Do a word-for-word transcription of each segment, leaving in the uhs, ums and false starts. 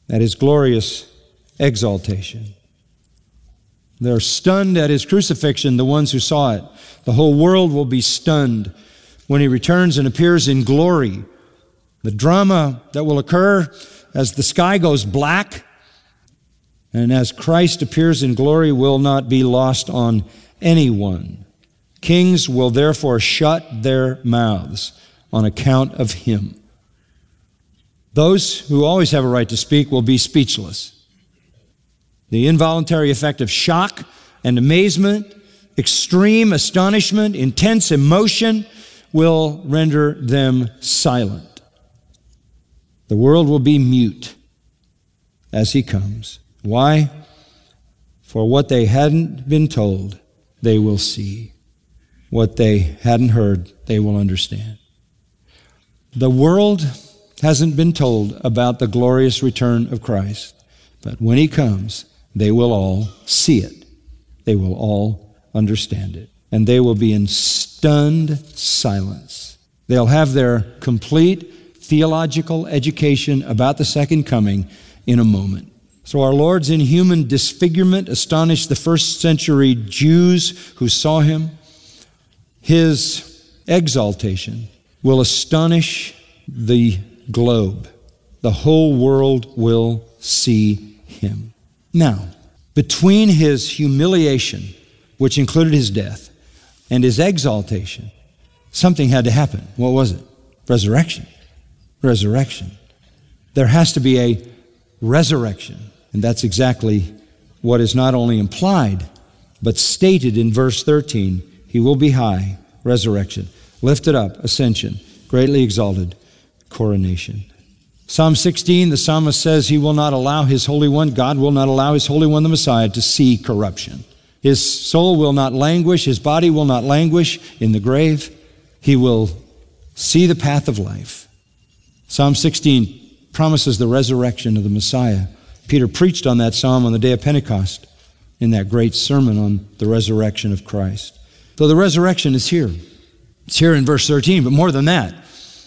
at his glorious exaltation. They're stunned at his crucifixion, the ones who saw it. The whole world will be stunned when he returns and appears in glory. The drama that will occur as the sky goes black and as Christ appears in glory will not be lost on anyone. Kings will therefore shut their mouths on account of him. Those who always have a right to speak will be speechless. The involuntary effect of shock and amazement, extreme astonishment, intense emotion will render them silent. The world will be mute as he comes. Why? For what they hadn't been told, they will see. What they hadn't heard, they will understand. The world hasn't been told about the glorious return of Christ, but when he comes, they will all see it. They will all understand it. And they will be in stunned silence. They'll have their complete theological education about the second coming in a moment. So our Lord's inhuman disfigurement astonished the first century Jews who saw him. His exaltation will astonish the globe. The whole world will see him. Now, between his humiliation, which included his death, and his exaltation, something had to happen. What was it? Resurrection. Resurrection. There has to be a resurrection. And that's exactly what is not only implied, but stated in verse thirteen. He will be high, resurrection, lifted up, ascension, greatly exalted, coronation. Psalm sixteen, the psalmist says he will not allow his Holy One, God will not allow his Holy One, the Messiah, to see corruption. His soul will not languish, his body will not languish in the grave. He will see the path of life. Psalm sixteen promises the resurrection of the Messiah. Peter preached on that psalm on the day of Pentecost in that great sermon on the resurrection of Christ. So the resurrection is here. It's here in verse thirteen, but more than that,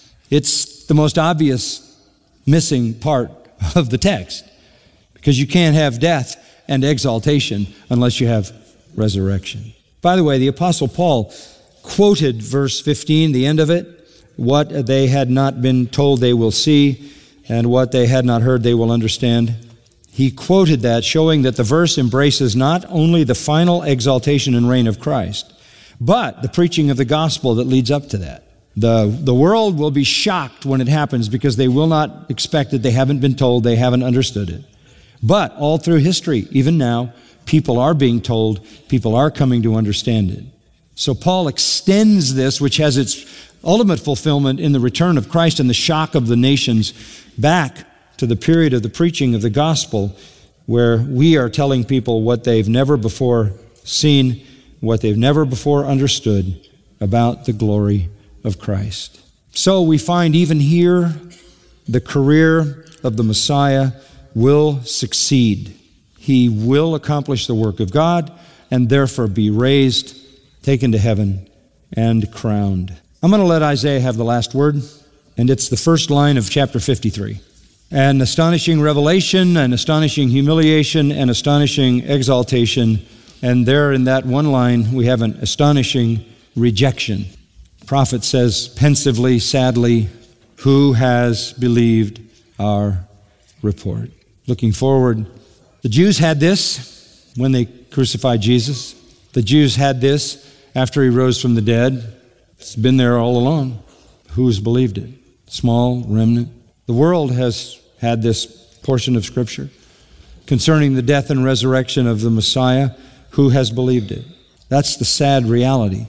it's the most obvious missing part of the text, because you can't have death and exaltation unless you have resurrection. By the way, the Apostle Paul quoted verse fifteen, the end of it, what they had not been told they will see, and what they had not heard they will understand. He quoted that, showing that the verse embraces not only the final exaltation and reign of Christ, but the preaching of the gospel that leads up to that. The, the world will be shocked when it happens because they will not expect it, they haven't been told, they haven't understood it. But all through history, even now, people are being told, people are coming to understand it. So Paul extends this, which has its ultimate fulfillment in the return of Christ and the shock of the nations, back to the period of the preaching of the gospel, where we are telling people what they've never before seen, what they've never before understood about the glory of Christ. So we find even here the career of the Messiah will succeed. He will accomplish the work of God and therefore be raised, taken to heaven, and crowned. I'm going to let Isaiah have the last word, and it's the first line of chapter fifty-three. An astonishing revelation, an astonishing humiliation, an astonishing exaltation, and there in that one line we have an astonishing rejection. The prophet says pensively, sadly, who has believed our report? Looking forward, the Jews had this when they crucified Jesus. The Jews had this after he rose from the dead. It's been there all along. Who's believed it? Small remnant. The world has had this portion of Scripture concerning the death and resurrection of the Messiah. Who has believed it? That's the sad reality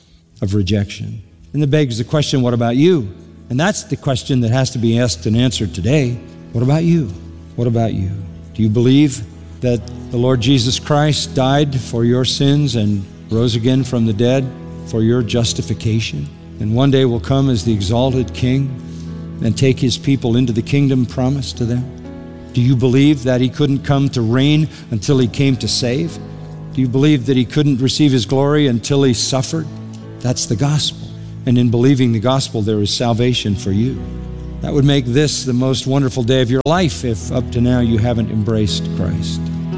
of rejection. And that begs the question, what about you? And that's the question that has to be asked and answered today. What about you? What about you? Do you believe that the Lord Jesus Christ died for your sins and rose again from the dead for your justification, and one day will come as the exalted King and take his people into the kingdom promised to them? Do you believe that he couldn't come to reign until he came to save? Do you believe that he couldn't receive his glory until he suffered? That's the gospel. And in believing the gospel, there is salvation for you. That would make this the most wonderful day of your life if up to now you haven't embraced Christ.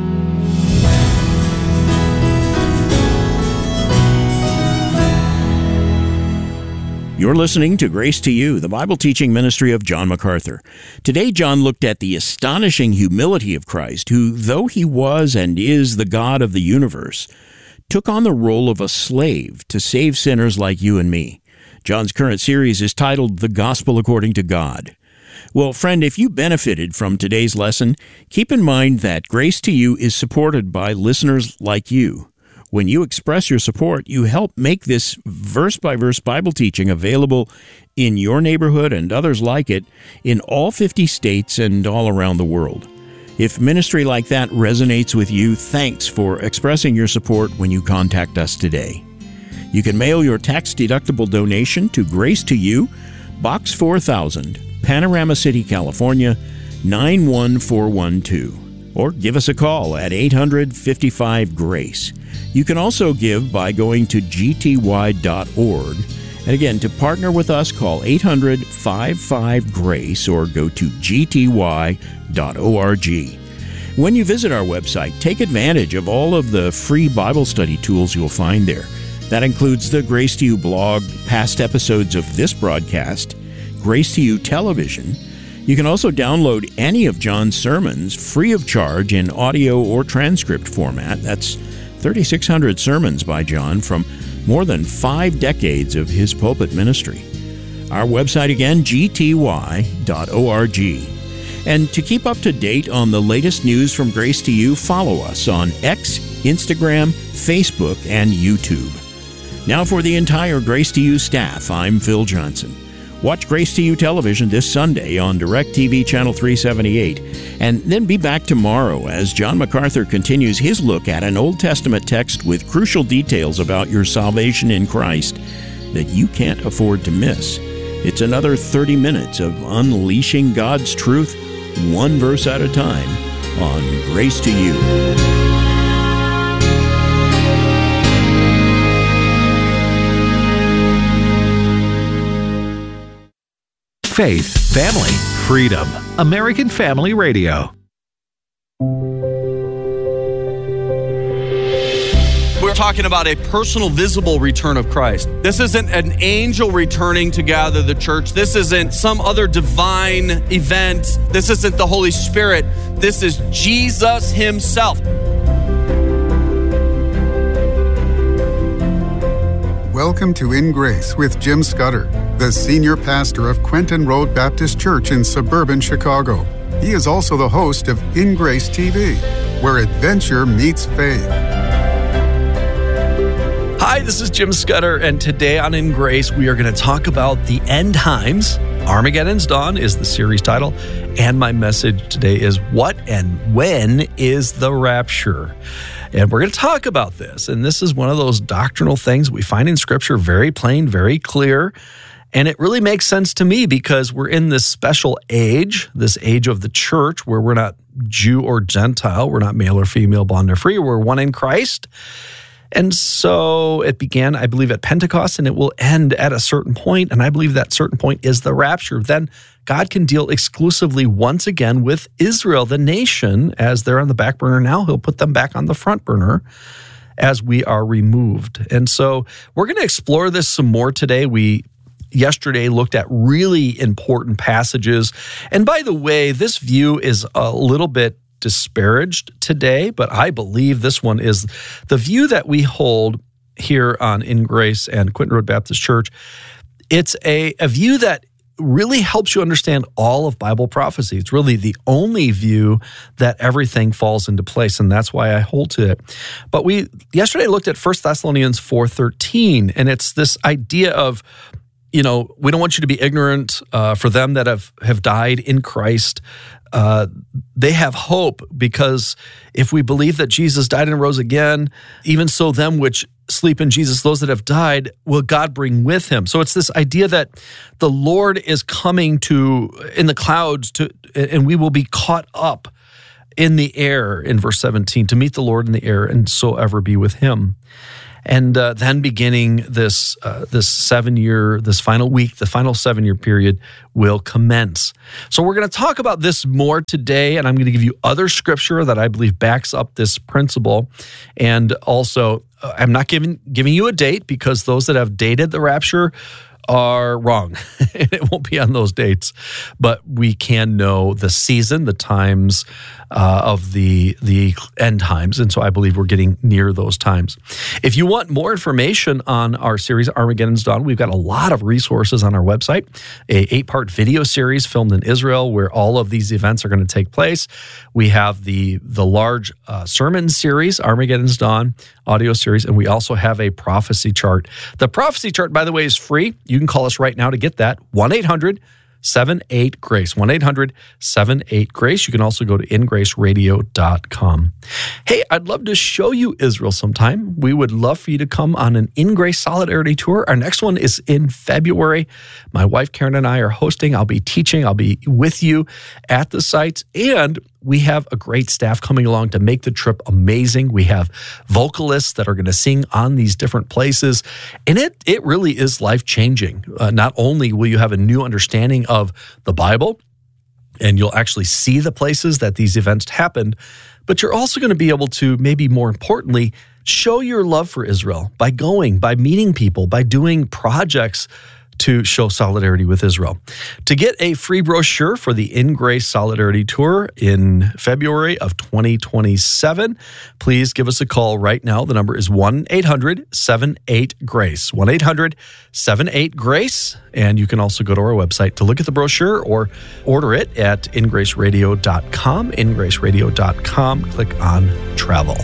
You're listening to Grace to You, the Bible teaching ministry of John MacArthur. Today, John looked at the astonishing humility of Christ, who, though he was and is the God of the universe, took on the role of a slave to save sinners like you and me. John's current series is titled The Gospel According to God. Well, friend, if you benefited from today's lesson, keep in mind that Grace to You is supported by listeners like you. When you express your support, you help make this verse-by-verse Bible teaching available in your neighborhood and others like it in all fifty states and all around the world. If ministry like that resonates with you, thanks for expressing your support when you contact us today. You can mail your tax-deductible donation to Grace to You, Box four thousand, Panorama City, California, nine one four one two. Or give us a call at eight hundred, fifty-five, GRACE. You can also give by going to G T Y dot org. And again, to partner with us, call eight hundred, fifty-five, GRACE or go to G T Y dot org. When you visit our website, take advantage of all of the free Bible study tools you'll find there. That includes the Grace to You blog, past episodes of this broadcast, Grace to You television. You can also download any of John's sermons free of charge in audio or transcript format. That's thirty-six hundred sermons by John from more than five decades of his pulpit ministry. Our website again, G T Y dot org. And to keep up to date on the latest news from Grace to You, follow us on X, Instagram, Facebook, and YouTube. Now for the entire Grace to You staff, I'm Phil Johnson. Watch Grace to You television this Sunday on DirecTV Channel three seventy-eight, and then be back tomorrow as John MacArthur continues his look at an Old Testament text with crucial details about your salvation in Christ that you can't afford to miss. It's another thirty minutes of unleashing God's truth, one verse at a time, on Grace to You. Faith, family, freedom. American Family Radio. We're talking about a personal, visible return of Christ. This isn't an angel returning to gather the church. This isn't some other divine event. This isn't the Holy Spirit. This is Jesus himself. Welcome to In Grace with Jim Scudder, the senior pastor of Quentin Road Baptist Church in suburban Chicago. He is also the host of In Grace T V, where adventure meets faith. Hi, this is Jim Scudder, and today on In Grace, we are going to talk about the end times. Armageddon's Dawn is the series title, and my message today is what and when is the rapture? And we're going to talk about this, and this is one of those doctrinal things we find in Scripture, very plain, very clear, and it really makes sense to me because we're in this special age, this age of the church, where we're not Jew or Gentile, we're not male or female, bond or free, we're one in Christ. And so it began, I believe, at Pentecost, and it will end at a certain point, and I believe that certain point is the rapture. Then God can deal exclusively once again with Israel, the nation, as they're on the back burner now. He'll put them back on the front burner as we are removed. And so we're going to explore this some more today. We yesterday looked at really important passages. And by the way, this view is a little bit disparaged today, but I believe this one is the view that we hold here on In Grace and Quentin Road Baptist Church. It's a, a view that really helps you understand all of Bible prophecy. It's really the only view that everything falls into place, and that's why I hold to it. But we yesterday looked at First Thessalonians four thirteen, and it's this idea of, you know, we don't want you to be ignorant uh, for them that have, have died in Christ. Uh, they have hope because if we believe that Jesus died and rose again, even so them which sleep in Jesus, those that have died, will God bring with him. So it's this idea that the Lord is coming to in the clouds to, and we will be caught up in the air in verse seventeen to meet the Lord in the air and so ever be with him. and uh, then beginning this uh, this seven year, this final week, the final seven year period will commence. So we're going to talk about this more today, and I'm going to give you other scripture that I believe backs up this principle, and also uh, I'm not giving giving you a date because those that have dated the rapture are wrong. It won't be on those dates, but we can know the season, the times uh, of the the end times, and so I believe we're getting near those times. If you want more information on our series, Armageddon's Dawn, we've got a lot of resources on our website, a eight-part video series filmed in Israel where all of these events are going to take place. We have the, the large uh, sermon series, Armageddon's Dawn, audio series, and we also have a prophecy chart. The prophecy chart, by the way, is free. You can call us right now to get that, one eight hundred seven eight GRACE, one eight hundred seven eight GRACE. You can also go to in grace radio dot com. Hey, I'd love to show you Israel sometime. We would love for you to come on an In Grace Solidarity Tour. Our next one is in February. My wife Karen and I are hosting. I'll be teaching. I'll be with you at the site, and we have a great staff coming along to make the trip amazing. We have vocalists that are going to sing on these different places, and it it really is life-changing. Uh, not only will you have a new understanding of the Bible, and you'll actually see the places that these events happened, but you're also going to be able to, maybe more importantly, show your love for Israel by going, by meeting people, by doing projects to show solidarity with Israel. To get a free brochure for the In Grace Solidarity Tour in February of twenty twenty-seven, please give us a call right now. The number is one eight hundred seven eight GRACE, one eight hundred seven eight GRACE, and you can also go to our website to look at the brochure or order it at in grace radio dot com, in grace radio dot com. Click on travel.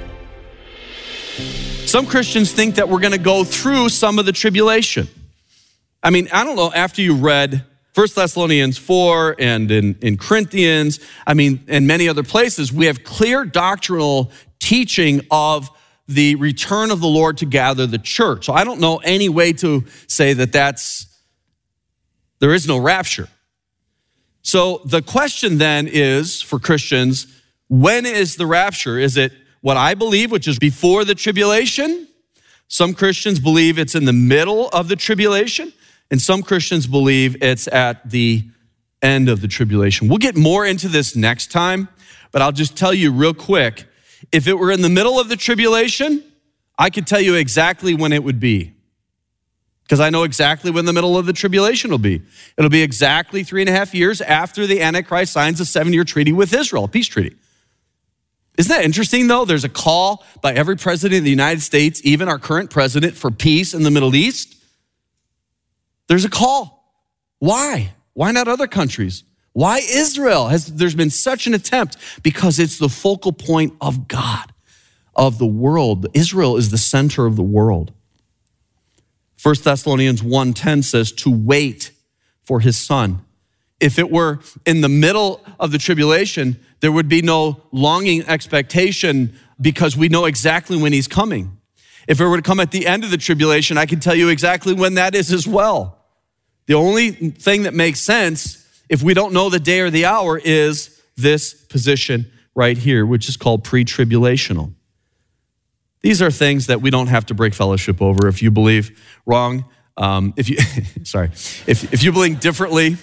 Some Christians think that we're going to go through some of the tribulation. I mean, I don't know, after you read First Thessalonians four and in, in Corinthians, I mean, and many other places, we have clear doctrinal teaching of the return of the Lord to gather the church. So I don't know any way to say that that's, there is no rapture. So the question then is, for Christians, when is the rapture? Is it what I believe, which is before the tribulation? Some Christians believe it's in the middle of the tribulation. And some Christians believe it's at the end of the tribulation. We'll get more into this next time, but I'll just tell you real quick. If it were in the middle of the tribulation, I could tell you exactly when it would be, because I know exactly when the middle of the tribulation will be. It'll be exactly three and a half years after the Antichrist signs a seven-year treaty with Israel, a peace treaty. Isn't that interesting, though? There's a call by every president of the United States, even our current president, for peace in the Middle East. There's a call. Why? Why not other countries? Why Israel? Has there's been such an attempt? Because it's the focal point of God, of the world. Israel is the center of the world. First Thessalonians one ten says to wait for his son. If it were in the middle of the tribulation, there would be no longing expectation because we know exactly when he's coming. If it were to come at the end of the tribulation, I can tell you exactly when that is as well. The only thing that makes sense, if we don't know the day or the hour, is this position right here, which is called pre-tribulational. These are things that we don't have to break fellowship over. If you believe wrong, um, if you, sorry, if, if you believe differently,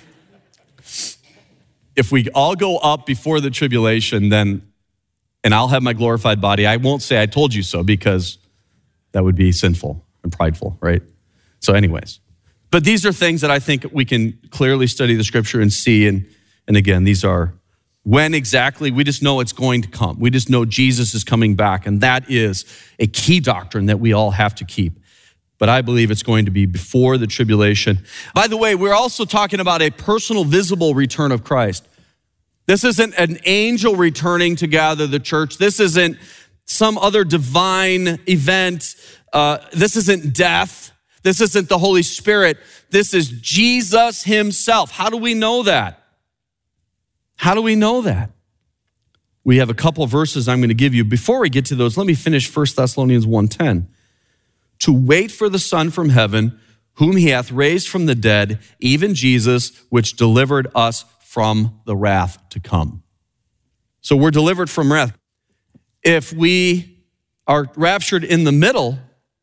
if we all go up before the tribulation, then, and I'll have my glorified body, I won't say I told you so, because that would be sinful and prideful, right? So anyways. But these are things that I think we can clearly study the scripture and see. And, and again, these are when exactly, we just know it's going to come. We just know Jesus is coming back. And that is a key doctrine that we all have to keep. But I believe it's going to be before the tribulation. By the way, we're also talking about a personal, visible return of Christ. This isn't an angel returning to gather the church. This isn't some other divine event. Uh, this isn't death. This isn't the Holy Spirit. This is Jesus himself. How do we know that? How do we know that? We have a couple of verses I'm going to give you. Before we get to those, let me finish First Thessalonians one ten. To wait for the Son from heaven, whom he hath raised from the dead, even Jesus, which delivered us from the wrath to come. So we're delivered from wrath. If we are raptured in the middle,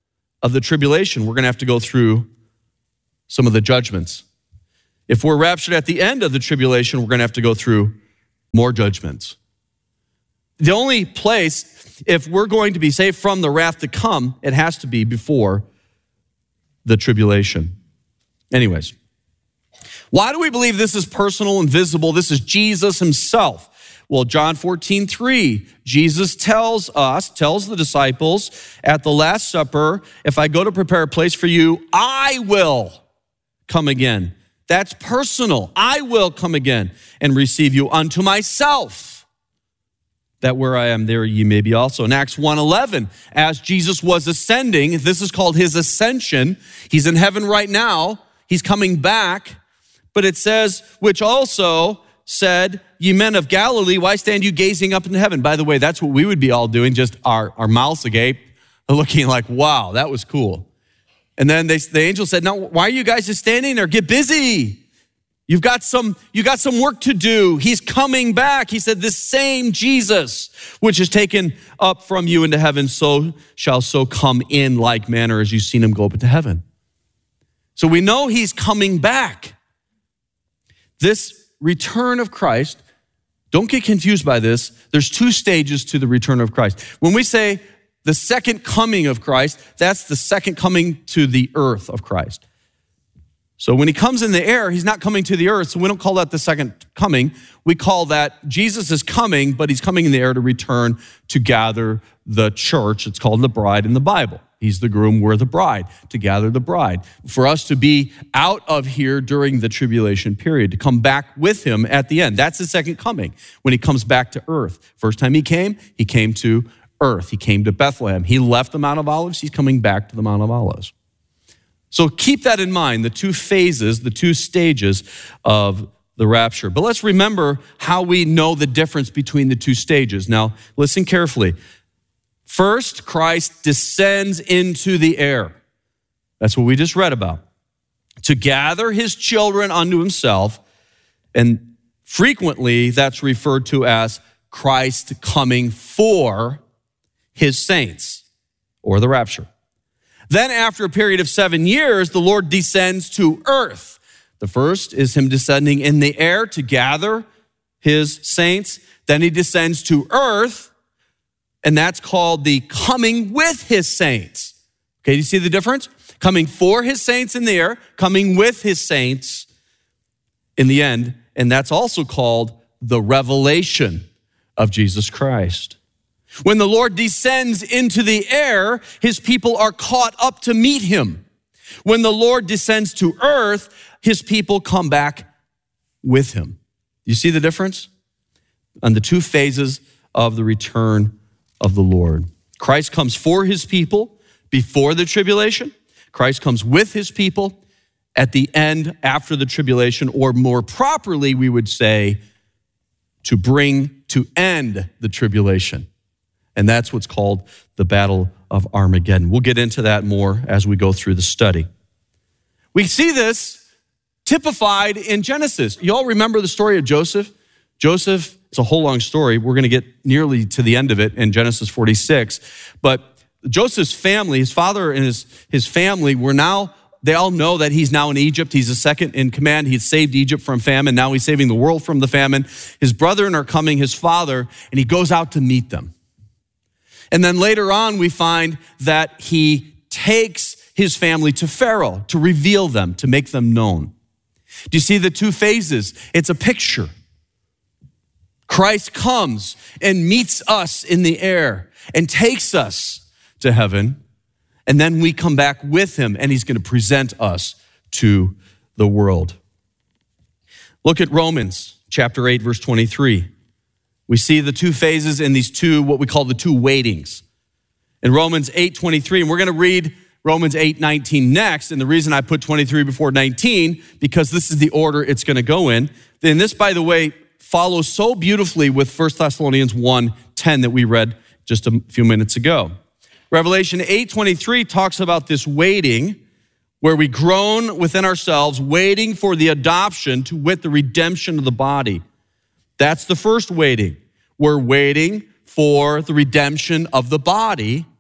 of the tribulation, we're going to have to go through some of the judgments. If we're raptured at the end of the tribulation, we're going to have to go through more judgments. The only place, if we're going to be saved from the wrath to come, it has to be before the tribulation. Anyways, why do we believe this is personal and visible? This is Jesus himself. Well, John fourteen three, Jesus tells us, tells the disciples at the Last Supper, if I go to prepare a place for you, I will come again. That's personal. I will come again and receive you unto myself, that where I am, there ye may be also. In Acts one eleven, as Jesus was ascending, this is called his ascension. He's in heaven right now. He's coming back. But it says, which also said, ye men of Galilee, why stand you gazing up into heaven? By the way, that's what we would be all doing, just our, our mouths agape, looking like, wow, that was cool. And then they, the angel said, now, why are you guys just standing there? Get busy. You've got some, you got some work to do. He's coming back. He said, this same Jesus, which is taken up from you into heaven, so shall so come in like manner as you've seen him go up into heaven. So we know he's coming back. This return of Christ, don't get confused by this. There's two stages to the return of Christ. When we say the second coming of Christ, that's the second coming to the earth of Christ. So when he comes in the air, he's not coming to the earth, so we don't call that the second coming. We call that Jesus is coming, but he's coming in the air to return to gather the church. It's called the bride in the Bible. He's the groom, we're the bride, to gather the bride. For us to be out of here during the tribulation period, to come back with him at the end. That's the second coming, when he comes back to earth. First time he came, he came to earth. He came to Bethlehem. He left the Mount of Olives. He's coming back to the Mount of Olives. So keep that in mind, the two phases, the two stages of the rapture. But let's remember how we know the difference between the two stages. Now, listen carefully. First, Christ descends into the air. That's what we just read about. To gather his children unto himself, and frequently that's referred to as Christ coming for his saints, or the rapture. Then after a period of seven years, the Lord descends to earth. The first is him descending in the air to gather his saints. Then he descends to earth, and that's called the coming with his saints. Okay, do you see the difference? Coming for his saints in the air, coming with his saints in the end, and that's also called the revelation of Jesus Christ. When the Lord descends into the air, his people are caught up to meet him. When the Lord descends to earth, his people come back with him. You see the difference? On the two phases of the return of the Lord. Christ comes for his people before the tribulation. Christ comes with his people at the end after the tribulation, or more properly, we would say, to bring to end the tribulation. And that's what's called the Battle of Armageddon. We'll get into that more as we go through the study. We see this typified in Genesis. You all remember the story of Joseph? Joseph, it's a whole long story. We're going to get nearly to the end of it in Genesis forty-six. But Joseph's family, his father and his, his family were now, they all know that he's now in Egypt. He's the second in command. He had saved Egypt from famine. Now he's saving the world from the famine. His brethren are coming, his father, and he goes out to meet them. And then later on, we find that he takes his family to Pharaoh to reveal them, to make them known. Do you see the two phases? It's a picture. Christ comes and meets us in the air and takes us to heaven. And then we come back with him, and he's going to present us to the world. Look at Romans chapter eight, verse twenty-three. We see the two phases in these two, what we call the two waitings. In Romans eight twenty-three, and we're going to read Romans eight nineteen next. And the reason I put twenty-three before nineteen, because this is the order it's going to go in. And this, by the way, follows so beautifully with First Thessalonians one ten that we read just a few minutes ago. Revelation eight twenty-three talks about this waiting, where we groan within ourselves, waiting for the adoption, to wit, the redemption of the body. That's the first waiting. We're waiting for the redemption of the body.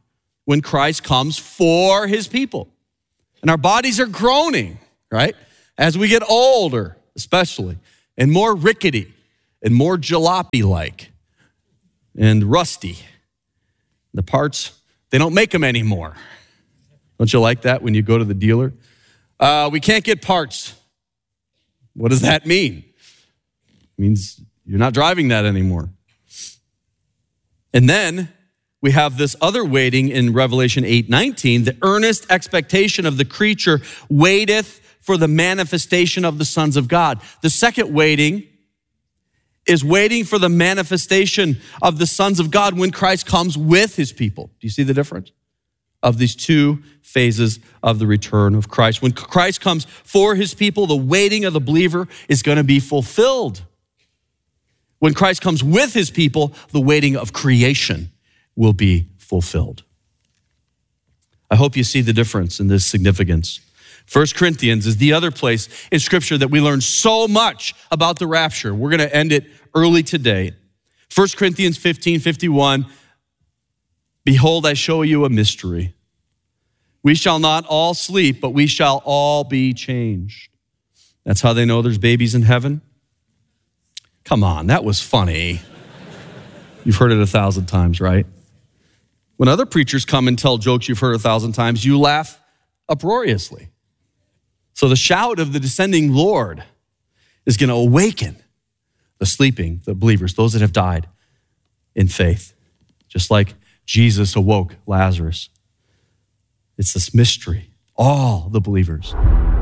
when Christ comes for his people. And our bodies are groaning, right? As we get older, especially, and more rickety and more jalopy-like and rusty. The parts, they don't make them anymore. Don't you like that when you go to the dealer? Uh, we can't get parts. What does that mean? It means you're not driving that anymore. And then we have this other waiting in Revelation eight nineteen, the earnest expectation of the creature waiteth for the manifestation of the sons of God. The second waiting is waiting for the manifestation of the sons of God when Christ comes with his people. Do you see the difference of these two phases of the return of Christ? When Christ comes for his people, the waiting of the believer is going to be fulfilled. When Christ comes with his people, the waiting of creation will be fulfilled. I hope you see the difference in this significance. First Corinthians is the other place in Scripture that we learn so much about the rapture. We're going to end it early today. First Corinthians fifteen fifty-one, behold, I show you a mystery. We shall not all sleep, but we shall all be changed. That's how they know there's babies in heaven. Come on, that was funny. You've heard it a thousand times, right? When other preachers come and tell jokes you've heard a thousand times, you laugh uproariously. So the shout of the descending Lord is going to awaken the sleeping, the believers, those that have died in faith, just like Jesus awoke Lazarus. It's this mystery, all the believers.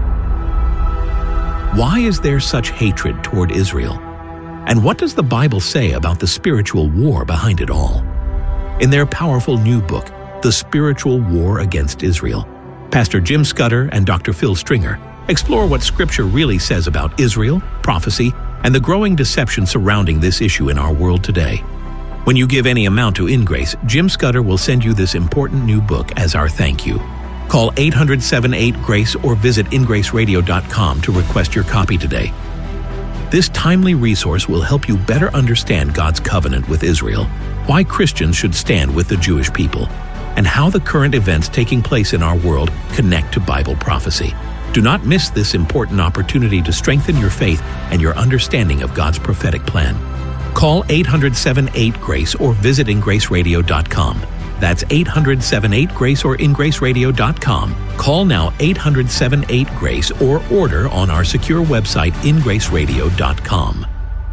Why is there such hatred toward Israel? And what does the Bible say about the spiritual war behind it all? In their powerful new book, The Spiritual War Against Israel, Pastor Jim Scudder and Doctor Phil Stringer explore what Scripture really says about Israel, prophecy, and the growing deception surrounding this issue in our world today. When you give any amount to InGrace, Jim Scudder will send you this important new book as our thank you. Call eight hundred, seven eight, GRACE or visit in grace radio dot com to request your copy today. This timely resource will help you better understand God's covenant with Israel, why Christians should stand with the Jewish people, and how the current events taking place in our world connect to Bible prophecy. Do not miss this important opportunity to strengthen your faith and your understanding of God's prophetic plan. Call eight hundred, seven eight, GRACE or visit in grace radio dot com. That's eight hundred, seven eight, GRACE or in grace radio dot com. Call now eight hundred, seven eight, GRACE or order on our secure website in grace radio dot com.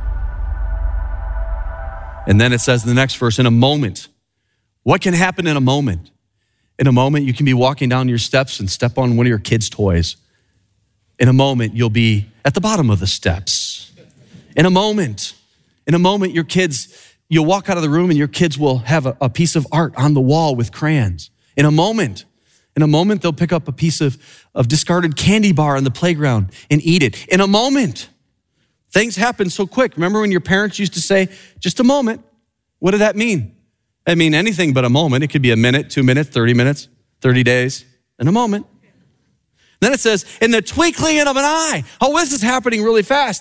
And then it says in the next verse, in a moment. What can happen in a moment? In a moment, you can be walking down your steps and step on one of your kids' toys. In a moment, you'll be at the bottom of the steps. In a moment, in a moment, your kids, you'll walk out of the room and your kids will have a, a piece of art on the wall with crayons. In a moment, in a moment, they'll pick up a piece of, of discarded candy bar on the playground and eat it. In a moment, things happen so quick. Remember when your parents used to say, just a moment? What did that mean? I mean, anything but a moment. It could be a minute, two minutes, thirty minutes, thirty days, in a moment. Then it says, in the twinkling of an eye. Oh, this is happening really fast.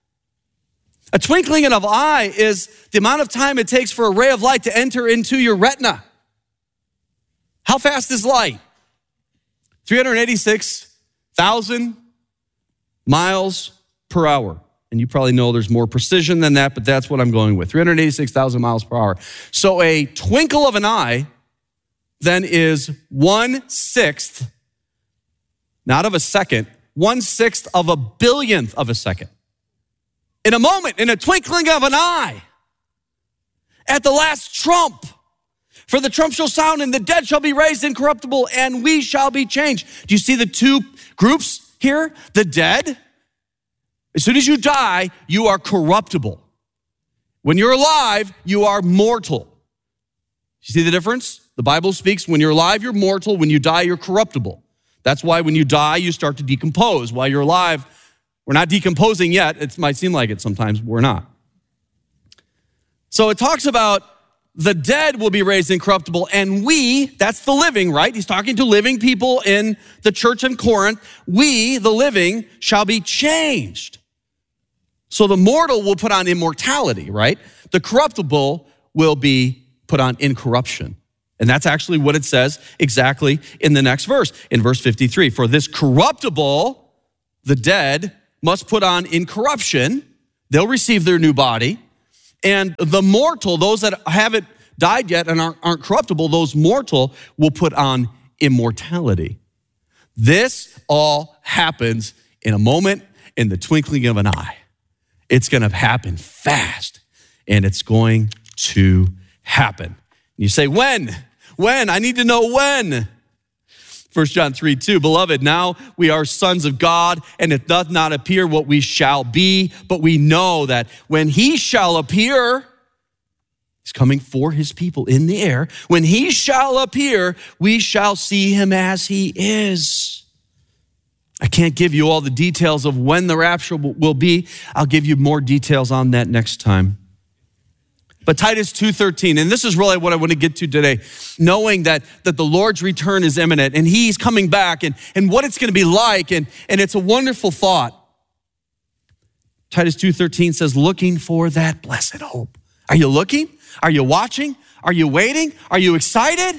A twinkling of an eye is the amount of time it takes for a ray of light to enter into your retina. How fast is light? three hundred eighty-six thousand miles per hour. And you probably know there's more precision than that, but that's what I'm going with. three hundred eighty-six thousand miles per hour. So a twinkle of an eye then is one-sixth, not of a second, one-sixth of a billionth of a second. In a moment, in a twinkling of an eye, at the last trump, for the trump shall sound and the dead shall be raised incorruptible and we shall be changed. Do you see the two groups here? The dead, as soon as you die, you are corruptible. When you're alive, you are mortal. You see the difference? The Bible speaks, when you're alive, you're mortal. When you die, you're corruptible. That's why when you die, you start to decompose. While you're alive, we're not decomposing yet. It might seem like it sometimes, but we're not. So it talks about the dead will be raised incorruptible, and we, that's the living, right? He's talking to living people in the church in Corinth. We, the living, shall be changed. So the mortal will put on immortality, right? The corruptible will be put on incorruption. And that's actually what it says exactly in the next verse, in verse fifty-three. For this corruptible, the dead, must put on incorruption. They'll receive their new body. And the mortal, those that haven't died yet and aren't, aren't corruptible, those mortal will put on immortality. This all happens in a moment, in the twinkling of an eye. It's going to happen fast, and it's going to happen. You say, when? When? I need to know when. First John three two, beloved, now we are sons of God, and it doth not appear what we shall be, but we know that when he shall appear, he's coming for his people in the air. When he shall appear, we shall see him as he is. I can't give you all the details of when the rapture will be. I'll give you more details on that next time. But Titus two thirteen, and this is really what I want to get to today, knowing that, that the Lord's return is imminent and he's coming back and, and what it's going to be like, and, and it's a wonderful thought. Titus two thirteen says, looking for that blessed hope. Are you looking? Are you watching? Are you waiting? Are you excited?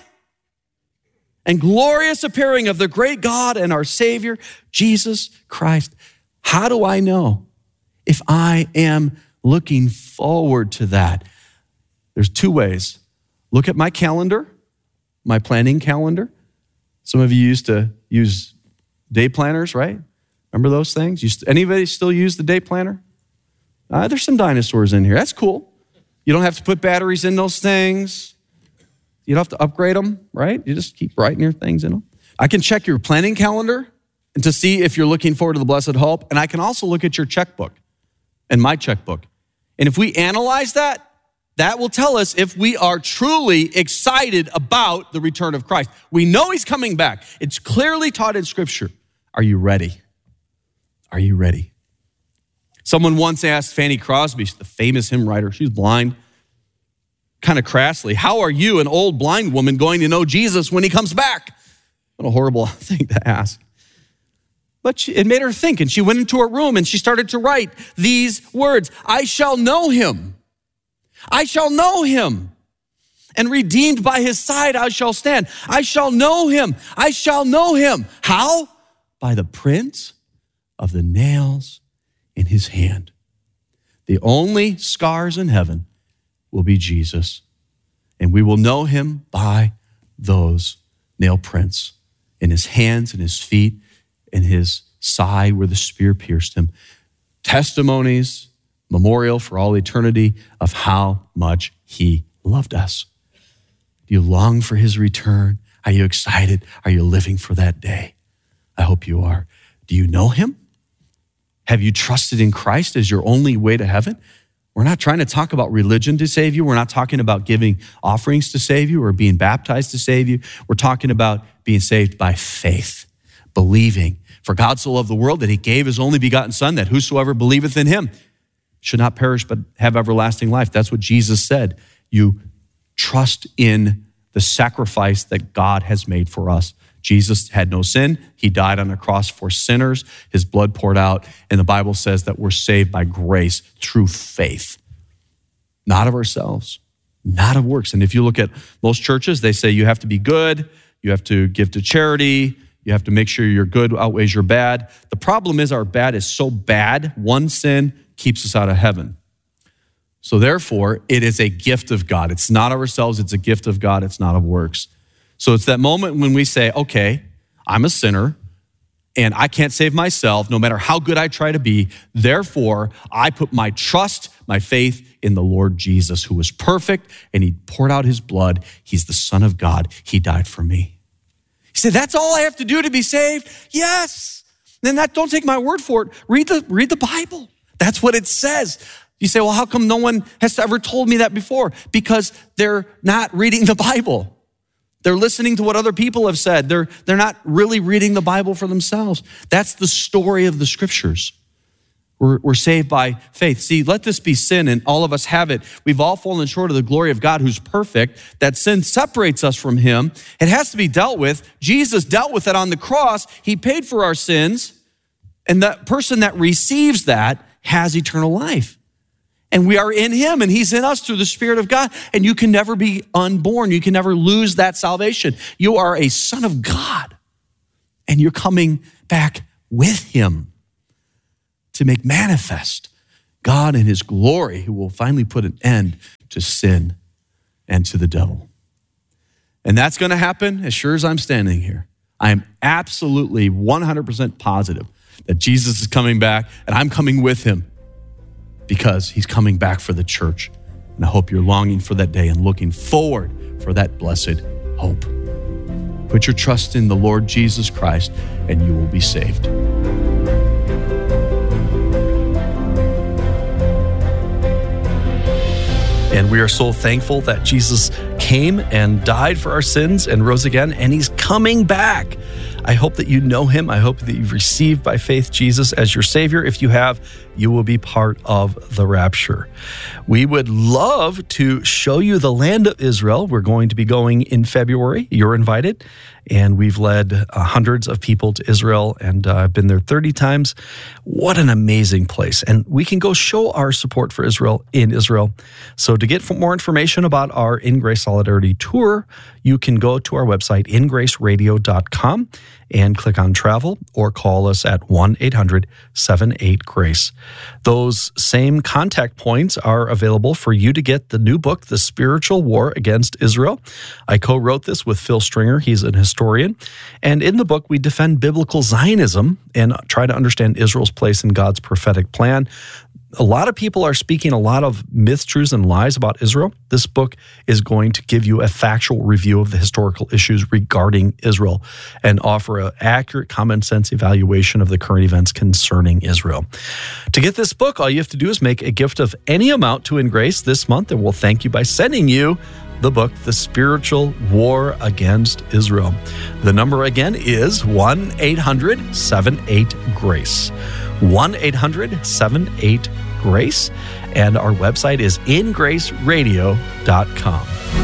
And glorious appearing of the great God and our Savior, Jesus Christ. How do I know if I am looking forward to that? There's two ways. Look at my calendar, my planning calendar. Some of you used to use day planners, right? Remember those things? You st- anybody still use the day planner? Uh, there's some dinosaurs in here. That's cool. You don't have to put batteries in those things. You don't have to upgrade them, right? You just keep writing your things in them. I can check your planning calendar and to see if you're looking forward to the blessed hope. And I can also look at your checkbook and my checkbook. And if we analyze that, that will tell us if we are truly excited about the return of Christ. We know he's coming back. It's clearly taught in Scripture. Are you ready? Are you ready? Someone once asked Fanny Crosby, the famous hymn writer, she's blind, kind of crassly, how are you, an old blind woman, going to know Jesus when he comes back? What a horrible thing to ask. But she, it made her think, and she went into her room and she started to write these words, I shall know him. I shall know him, and redeemed by his side I shall stand. I shall know him. I shall know him. How? By the print of the nails in his hand. The only scars in heaven will be Jesus, and we will know him by those nail prints in his hands and his feet, in his side where the spear pierced him. Testimonies, memorial for all eternity of how much he loved us. Do you long for his return? Are you excited? Are you living for that day? I hope you are. Do you know him? Have you trusted in Christ as your only way to heaven? We're not trying to talk about religion to save you. We're not talking about giving offerings to save you or being baptized to save you. We're talking about being saved by faith, believing. For God so loved the world that he gave his only begotten Son, that whosoever believeth in him should not perish but have everlasting life. That's what Jesus said. You trust in the sacrifice that God has made for us. Jesus had no sin. He died on the cross for sinners. His blood poured out. And the Bible says that we're saved by grace through faith, not of ourselves, not of works. And if you look at most churches, they say you have to be good, you have to give to charity, you have to make sure your good outweighs your bad. The problem is our bad is so bad, one sin keeps us out of heaven. So therefore, it is a gift of God. It's not of ourselves, it's a gift of God, it's not of works. So it's that moment when we say, okay, I'm a sinner and I can't save myself no matter how good I try to be. Therefore, I put my trust, my faith in the Lord Jesus, who was perfect and he poured out his blood. He's the Son of God. He died for me. He said, that's all I have to do to be saved? Yes. Then that, don't take my word for it. Read the, read the Bible. That's what it says. You say, well, how come no one has ever told me that before? Because they're not reading the Bible. They're listening to what other people have said. They're, they're not really reading the Bible for themselves. That's the story of the Scriptures. We're, we're saved by faith. See, let this be sin, and all of us have it. We've all fallen short of the glory of God who's perfect. That sin separates us from him. It has to be dealt with. Jesus dealt with it on the cross. He paid for our sins, and the person that receives that has eternal life. And we are in him, and he's in us through the Spirit of God. And you can never be unborn. You can never lose that salvation. You are a son of God, and you're coming back with him to make manifest God in his glory, who will finally put an end to sin and to the devil. And that's going to happen as sure as I'm standing here. I am absolutely one hundred percent positive that Jesus is coming back, and I'm coming with him because he's coming back for the church. And I hope you're longing for that day and looking forward for that blessed hope. Put your trust in the Lord Jesus Christ, and you will be saved. And we are so thankful that Jesus came and died for our sins and rose again, and he's coming back. I hope that you know him. I hope that you've received by faith Jesus as your Savior. If you have, you will be part of the rapture. We would love to show you the land of Israel. We're going to be going in February. You're invited. And we've led uh, hundreds of people to Israel, and uh, I've been there thirty times. What an amazing place. And we can go show our support for Israel in Israel. So to get more information about our In Grace Solidarity Tour, you can go to our website, in grace radio dot com, and click on travel, or call us at one eight hundred seven eight grace. Those same contact points are available for you to get the new book, The Spiritual War Against Israel. I co-wrote this with Phil Stringer. He's an historian. And in the book, we defend biblical Zionism and try to understand Israel's place in God's prophetic plan. A lot of people are speaking a lot of myths, truths, and lies about Israel. This book is going to give you a factual review of the historical issues regarding Israel and offer an accurate, common sense evaluation of the current events concerning Israel. To get this book, all you have to do is make a gift of any amount to In Grace this month, and we'll thank you by sending you the book, The Spiritual War Against Israel. The number again is one eight hundred seven eight grace. one eight hundred seven eight grace. And our website is in grace radio dot com.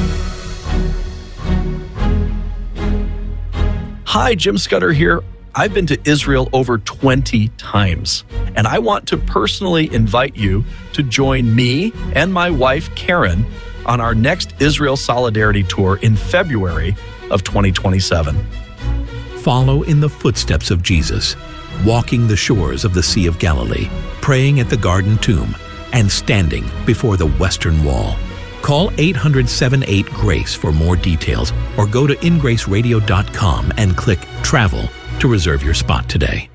Hi, Jim Scudder here. I've been to Israel over twenty times, and I want to personally invite you to join me and my wife, Karen, on our next Israel Solidarity Tour in February of twenty twenty-seven. Follow in the footsteps of Jesus, walking the shores of the Sea of Galilee, praying at the Garden Tomb, and standing before the Western Wall. Call eight hundred seven eight grace for more details, or go to in grace radio dot com and click Travel to reserve your spot today.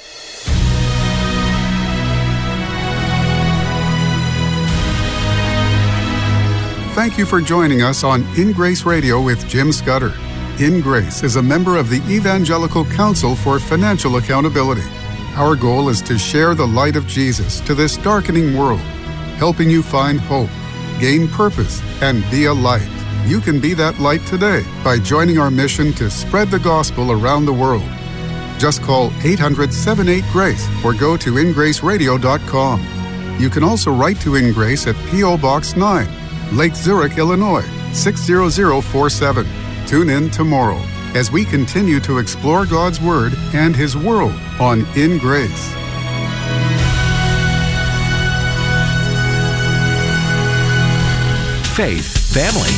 Thank you for joining us on In Grace Radio with Jim Scudder. In Grace is a member of the Evangelical Council for Financial Accountability. Our goal is to share the light of Jesus to this darkening world, helping you find hope, gain purpose, and be a light. You can be that light today by joining our mission to spread the gospel around the world. Just call eight hundred seven eight grace or go to in grace radio dot com. You can also write to In Grace at P O Box nine, Lake Zurich, Illinois, six zero zero four seven. Tune in tomorrow as we continue to explore God's Word and His world on In Grace. Faith, family,